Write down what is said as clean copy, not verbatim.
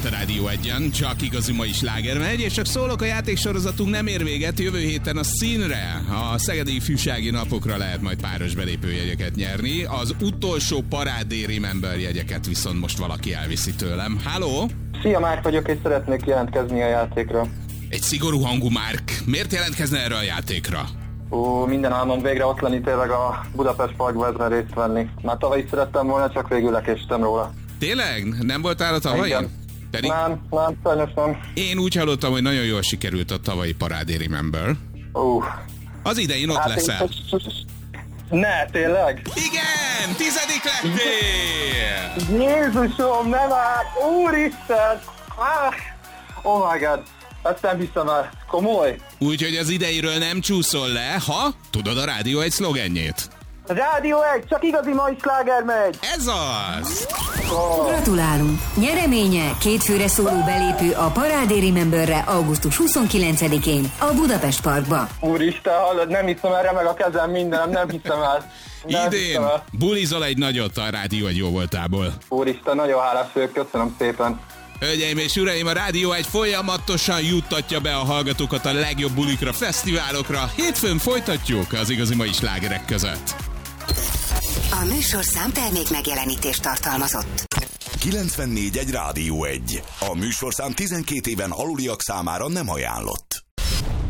itt a Rádió 1-en, csak igazi mai sláger megy, és csak szólok, a játéksorozatunk nem ér véget, jövő héten a színre, a Szegedi Ifjúsági Napokra lehet majd páros belépőjegyeket nyerni, az utolsó Parádé Remember jegyeket viszont most valaki elviszi tőlem. Halló? Szia, Márk vagyok, és szeretnék jelentkezni a játékra. Egy szigorú hangú Márk. Miért jelentkezne erre a játékra? Minden álmom végre ott lenni, tényleg a Budapest Parkba ezen részt venni. Már tavaly is szerettem volna, csak végül lekéstem róla. Tényleg? Nem voltál a tavalyin? Pedig... Nem, sajnos nem. Én úgy hallottam, hogy nagyon jól sikerült a tavalyi Parádé Remember. Az idején ott leszel. Ne, tényleg? Igen! 10. lettél! Jézusom, nem áll! Úristen! Oh my god! Ezt nem hiszem el. Komoly? Úgyhogy az ideiről nem csúszol le, ha tudod a Rádió 1 szlogenjét. Rádió 1, csak igazi mai sláger megy! Ez az! Gratulálunk! Nyereménye 2 főre szóló belépő a Parádé Rememberre augusztus 29-én a Budapest Parkba. Úristen, hallod, nem hiszem el, remeg a kezem mindenem, nem hiszem el. Idén bulizol egy nagyot a Rádió 1 jóvoltából. Úristen, nagyon hálás vagyok, köszönöm szépen. Hölgyeim és uraim, a Rádió 1 folyamatosan juttatja be a hallgatókat a legjobb bulikra, fesztiválokra. Hétfőn folytatjuk az igazi mai slágerek között. A műsorszám termék megjelenítést tartalmazott. 94.1 Rádió 1. A műsorszám 12 éven aluliak számára nem ajánlott.